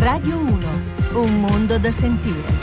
Radio 1, un mondo da sentire.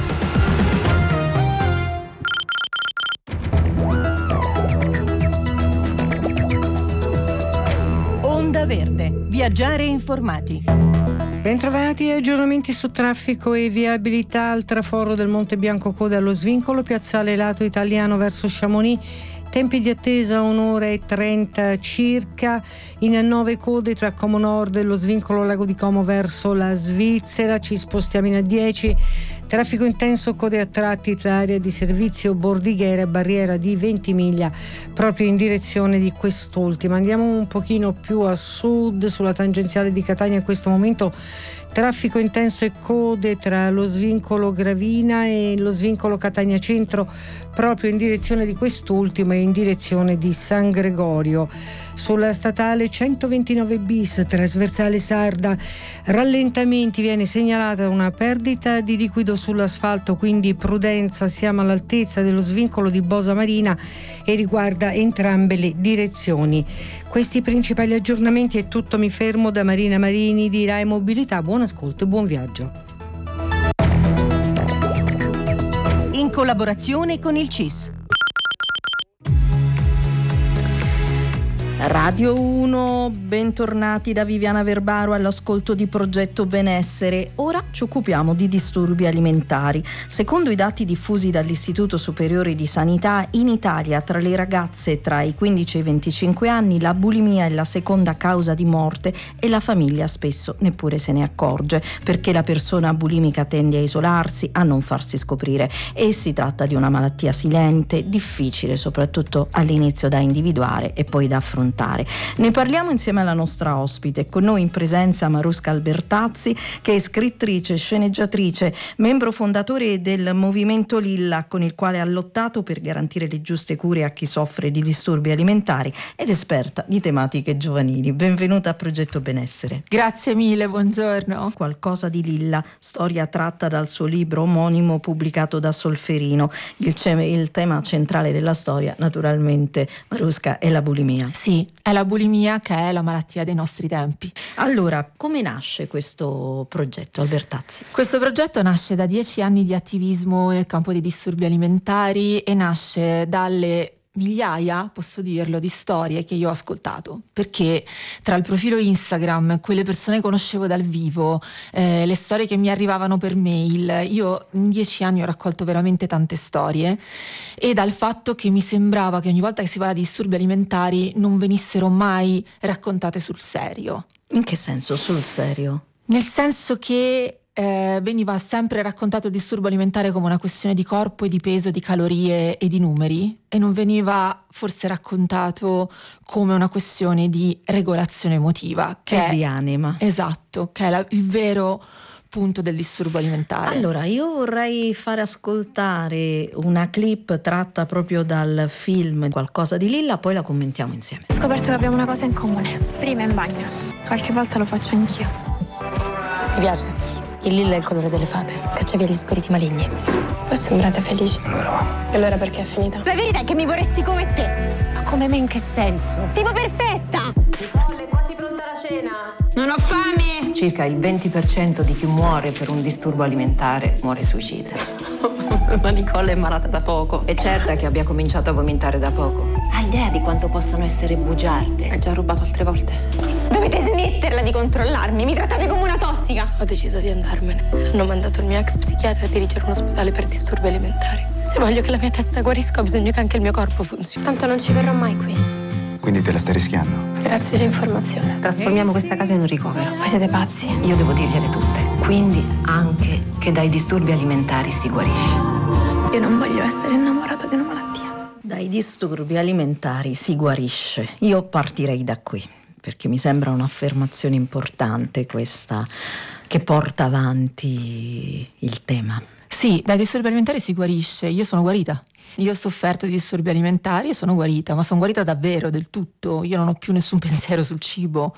Onda Verde, viaggiare informati. Bentrovati, aggiornamenti su traffico e viabilità al traforo del Monte Bianco coda allo svincolo, piazzale lato italiano verso Chamonix. Tempi di attesa 1:30 circa, in 9 code tra Como Nord e lo svincolo Lago di Como verso la Svizzera, ci spostiamo in A10, traffico intenso, code a tratti tra area di servizio Bordighera e barriera di Ventimiglia proprio in direzione di quest'ultima. Andiamo un pochino più a sud sulla tangenziale di Catania, in questo momento traffico intenso e code tra lo svincolo Gravina e lo svincolo Catania Centro proprio in direzione di quest'ultimo e in direzione di San Gregorio. Sulla statale 129 bis trasversale Sarda, rallentamenti, viene segnalata una perdita di liquido sull'asfalto, quindi prudenza, siamo all'altezza dello svincolo di Bosa Marina e riguarda entrambe le direzioni. Questi principali aggiornamenti, è tutto, mi fermo da Marina Marini di Rai Mobilità. Buon ascolto e buon viaggio. In collaborazione con il CIS. Radio 1, bentornati da Viviana Verbaro all'ascolto di Progetto Benessere. Ora ci occupiamo di disturbi alimentari. Secondo i dati diffusi dall'Istituto Superiore di Sanità, in Italia tra le ragazze tra i 15 e i 25 anni la bulimia è la seconda causa di morte e la famiglia spesso neppure se ne accorge, perché la persona bulimica tende a isolarsi, a non farsi scoprire, e si tratta di una malattia silente, difficile soprattutto all'inizio da individuare e poi da affrontare. Ne parliamo insieme alla nostra ospite. Con noi in presenza Mariuska Albertazzi, che è scrittrice, sceneggiatrice, membro fondatore del Movimento Lilla, con il quale ha lottato per garantire le giuste cure a chi soffre di disturbi alimentari, ed esperta di tematiche giovanili. Benvenuta a Progetto Benessere. Grazie mille, buongiorno. Qualcosa di Lilla, storia tratta dal suo libro omonimo pubblicato da Solferino. Il tema centrale della storia, naturalmente, Mariuska, è la bulimia. Sì, è la bulimia che è la malattia dei nostri tempi. Allora, come nasce questo progetto, Albertazzi? Questo progetto nasce da 10 anni di attivismo nel campo dei disturbi alimentari e nasce dalle migliaia, posso dirlo, di storie che io ho ascoltato, perché tra il profilo Instagram, quelle persone che conoscevo dal vivo, le storie che mi arrivavano per mail, io in 10 anni ho raccolto veramente tante storie, e dal fatto che mi sembrava che ogni volta che si parla di disturbi alimentari non venissero mai raccontate sul serio. In che senso sul serio? Nel senso che veniva sempre raccontato il disturbo alimentare come una questione di corpo e di peso, di calorie e di numeri, e non veniva forse raccontato come una questione di regolazione emotiva che di anima. Esatto, che è il vero punto del disturbo alimentare. Allora, io vorrei fare ascoltare una clip tratta proprio dal film Qualcosa di Lilla, poi la commentiamo insieme. Ho scoperto che abbiamo una cosa in comune. Prima in bagno. Qualche volta lo faccio anch'io. Ti piace? Il lilla è il colore delle fate. Caccia via gli spiriti maligni. Voi sembrate felici. E allora perché è finita? La verità è che mi vorresti come te. Ma come me in che senso? Tipo perfetta. Nicole, è quasi pronta la cena. Non ho fame! Circa il 20% di chi muore per un disturbo alimentare muore suicida. Ma Nicole è malata da poco. È certa che abbia cominciato a vomitare da poco. Ha idea di quanto possano essere bugiarde? Hai già rubato altre volte. Dovete smetterla di controllarmi. Mi trattate come una tossica. Ho deciso di andarmene. Hanno mandato il mio ex psichiatra a dirigere un ospedale per disturbi alimentari. Se voglio che la mia testa guarisca, ho bisogno che anche il mio corpo funzioni. Tanto non ci verrò mai qui. Quindi te la stai rischiando? Grazie dell'informazione. Trasformiamo questa casa in un ricovero. Voi siete pazzi. Io devo dirgliele tutte. Quindi anche che dai disturbi alimentari si guarisce. Io non voglio essere innamorata di una malattia. Dai disturbi alimentari si guarisce. Io partirei da qui, perché mi sembra un'affermazione importante questa, che porta avanti il tema. Sì, dai disturbi alimentari si guarisce. Io sono guarita. Io ho sofferto di disturbi alimentari e sono guarita, ma sono guarita davvero, del tutto. Io non ho più nessun pensiero sul cibo.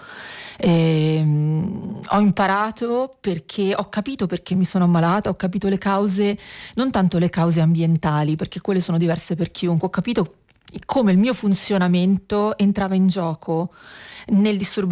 Ho imparato perché ho capito perché mi sono ammalata, ho capito le cause, non tanto le cause ambientali, perché quelle sono diverse per chiunque. Ho capito come il mio funzionamento entrava in gioco nel disturbo